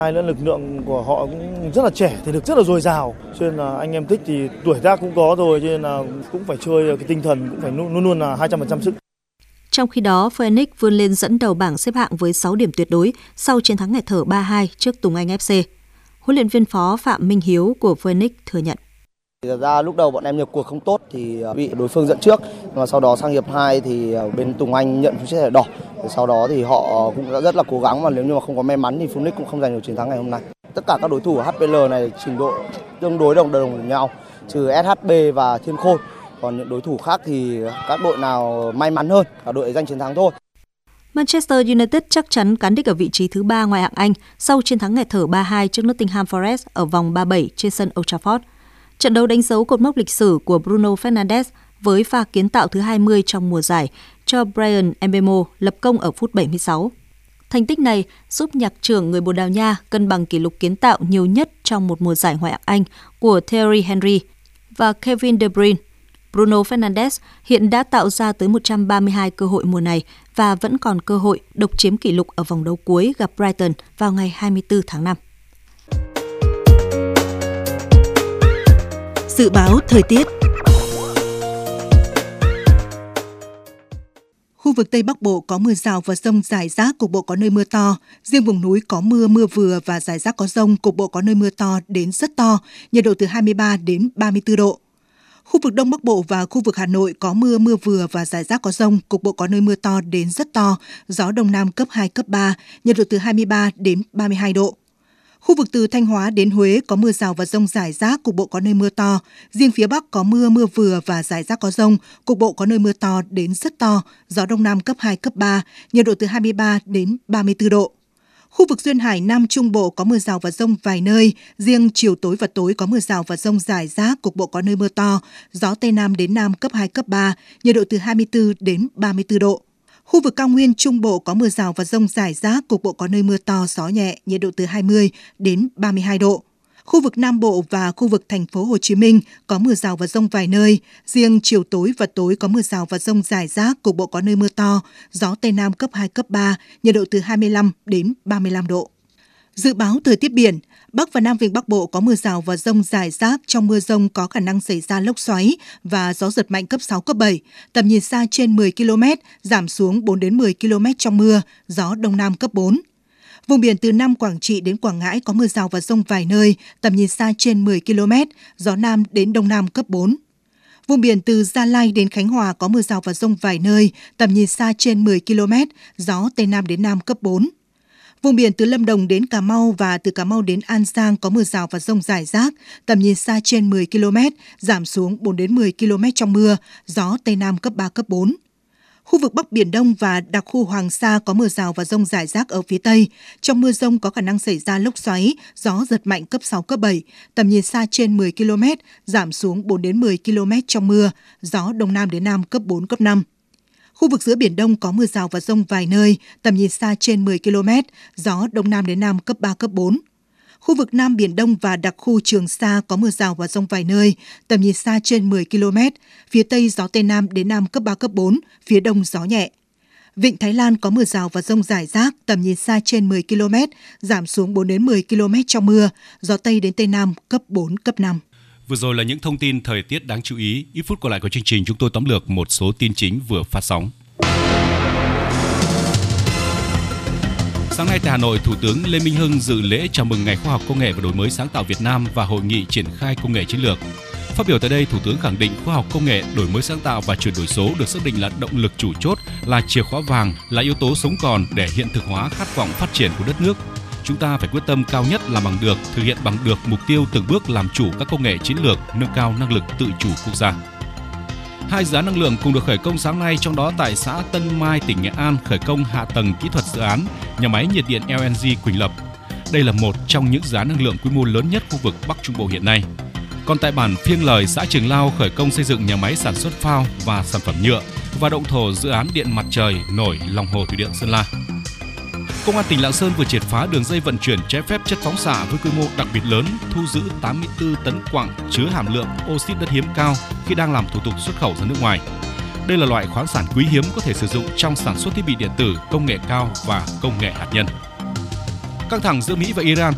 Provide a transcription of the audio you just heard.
Hai nữa lực lượng của họ cũng rất là trẻ, thể lực rất là dồi dào, cho nên là anh em thích thì tuổi tác cũng có rồi, cho nên là cũng phải chơi cái tinh thần cũng phải luôn luôn là 200% sức. Trong khi đó, Phoenix vươn lên dẫn đầu bảng xếp hạng với 6 điểm tuyệt đối sau chiến thắng nghẹt thở 3-2 trước Tùng Anh FC. Huấn luyện viên phó Phạm Minh Hiếu của Phoenix thừa nhận. Thật ra lúc đầu bọn em nhập cuộc không tốt thì bị đối phương dẫn trước, mà sau đó sang hiệp 2 thì bên Tùng Anh nhận chiếc thẻ đỏ. Sau đó thì họ cũng đã rất là cố gắng, mà nếu như mà không có may mắn thì Phoenix cũng không giành được chiến thắng ngày hôm nay. Tất cả các đối thủ của HPL này trình độ tương đối đồng với nhau, trừ SHB và Thiên Khôi. Còn những đối thủ khác thì các đội nào may mắn hơn, cả đội giành chiến thắng thôi. Manchester United chắc chắn cán đích ở vị trí thứ 3 ngoại hạng Anh sau chiến thắng nghẹt thở 3-2 trước Nottingham Forest ở vòng 37 trên sân Old Trafford. Trận đấu đánh dấu cột mốc lịch sử của Bruno Fernandes với pha kiến tạo thứ 20 trong mùa giải cho Bryan Mbeumo lập công ở phút 76. Thành tích này giúp nhạc trưởng người Bồ Đào Nha cân bằng kỷ lục kiến tạo nhiều nhất trong một mùa giải ngoại hạng Anh của Thierry Henry và Kevin De Bruyne. Bruno Fernandes hiện đã tạo ra tới 132 cơ hội mùa này và vẫn còn cơ hội độc chiếm kỷ lục ở vòng đấu cuối gặp Brighton vào ngày 24 tháng 5. Dự báo thời tiết. Khu vực Tây Bắc Bộ có mưa rào và dông rải rác, cục bộ có nơi mưa to. Riêng vùng núi có mưa, mưa vừa và rải rác có dông, cục bộ có nơi mưa to đến rất to, nhiệt độ từ 23 đến 34 độ. Khu vực Đông Bắc Bộ và khu vực Hà Nội có mưa, mưa vừa và rải rác có dông, cục bộ có nơi mưa to đến rất to, gió Đông Nam cấp 2, cấp 3, nhiệt độ từ 23 đến 32 độ. Khu vực từ Thanh Hóa đến Huế có mưa rào và dông rải rác, cục bộ có nơi mưa to. Riêng phía Bắc có mưa, mưa vừa và rải rác có dông, cục bộ có nơi mưa to đến rất to, gió Đông Nam cấp 2, cấp 3, nhiệt độ từ 23 đến 34 độ. Khu vực Duyên Hải Nam Trung Bộ có mưa rào và dông vài nơi, riêng chiều tối và tối có mưa rào và dông rải rác, cục bộ có nơi mưa to, gió Tây Nam đến Nam cấp 2, cấp 3, nhiệt độ từ 24 đến 34 độ. Khu vực Cao Nguyên Trung Bộ có mưa rào và dông rải rác, cục bộ có nơi mưa to, gió nhẹ, nhiệt độ từ 20 đến 32 độ. Khu vực Nam Bộ và khu vực thành phố Hồ Chí Minh có mưa rào và dông vài nơi, riêng chiều tối và tối có mưa rào và dông rải rác, cục bộ có nơi mưa to, gió Tây Nam cấp 2, cấp 3, nhiệt độ từ 25 đến 35 độ. Dự báo thời tiết biển, Bắc và Nam Vịnh Bắc Bộ có mưa rào và dông rải rác, trong mưa dông có khả năng xảy ra lốc xoáy và gió giật mạnh cấp 6, cấp 7, tầm nhìn xa trên 10 km, giảm xuống 4 đến 10 km trong mưa, gió Đông Nam cấp 4. Vùng biển từ Nam Quảng Trị đến Quảng Ngãi có mưa rào và dông vài nơi, tầm nhìn xa trên 10 km, gió Nam đến Đông Nam cấp 4. Vùng biển từ Gia Lai đến Khánh Hòa có mưa rào và dông vài nơi, tầm nhìn xa trên 10 km, gió Tây Nam đến Nam cấp 4. Vùng biển từ Lâm Đồng đến Cà Mau và từ Cà Mau đến An Giang có mưa rào và dông rải rác, tầm nhìn xa trên 10 km, giảm xuống 4 đến 10 km trong mưa, gió Tây Nam cấp 3, cấp 4. Khu vực Bắc Biển Đông và đặc khu Hoàng Sa có mưa rào và dông rải rác ở phía Tây. Trong mưa dông có khả năng xảy ra lốc xoáy, gió giật mạnh cấp 6, cấp 7, tầm nhìn xa trên 10 km, giảm xuống 4 đến 10 km trong mưa, gió Đông Nam đến Nam cấp 4, cấp 5. Khu vực giữa Biển Đông có mưa rào và dông vài nơi, tầm nhìn xa trên 10 km, gió Đông Nam đến Nam cấp 3, cấp 4. Khu vực Nam Biển Đông và đặc khu Trường Sa có mưa rào và dông vài nơi, tầm nhìn xa trên 10 km, phía Tây gió Tây Nam đến Nam cấp 3, cấp 4, phía Đông gió nhẹ. Vịnh Thái Lan có mưa rào và dông rải rác, tầm nhìn xa trên 10 km, giảm xuống 4 đến 10 km trong mưa, gió Tây đến Tây Nam cấp 4, cấp 5. Vừa rồi là những thông tin thời tiết đáng chú ý. Ít phút còn lại của chương trình, chúng tôi tóm lược một số tin chính vừa phát sóng. Sáng nay tại Hà Nội, Thủ tướng Lê Minh Hưng dự lễ chào mừng Ngày Khoa học Công nghệ và Đổi mới sáng tạo Việt Nam và Hội nghị triển khai công nghệ chiến lược. Phát biểu tại đây, Thủ tướng khẳng định khoa học công nghệ, đổi mới sáng tạo và chuyển đổi số được xác định là động lực chủ chốt, là chìa khóa vàng, là yếu tố sống còn để hiện thực hóa khát vọng phát triển của đất nước. Chúng ta phải quyết tâm cao nhất làm bằng được, thực hiện bằng được mục tiêu từng bước làm chủ các công nghệ chiến lược, nâng cao năng lực tự chủ quốc gia. 2 dự án năng lượng cùng được khởi công sáng nay, trong đó tại xã Tân Mai, tỉnh Nghệ An khởi công hạ tầng kỹ thuật dự án nhà máy nhiệt điện LNG Quỳnh Lập. Đây là một trong những dự án năng lượng quy mô lớn nhất khu vực Bắc Trung Bộ hiện nay. Còn tại bản Phiêng Lời, xã Trường Lao khởi công xây dựng nhà máy sản xuất phao và sản phẩm nhựa và động thổ dự án điện mặt trời nổi lòng hồ thủy điện Sơn La. Công an tỉnh Lạng Sơn vừa triệt phá đường dây vận chuyển trái phép chất phóng xạ với quy mô đặc biệt lớn, thu giữ 84 tấn quặng chứa hàm lượng oxit đất hiếm cao khi đang làm thủ tục xuất khẩu ra nước ngoài. Đây là loại khoáng sản quý hiếm có thể sử dụng trong sản xuất thiết bị điện tử, công nghệ cao và công nghệ hạt nhân. Căng thẳng giữa Mỹ và Iran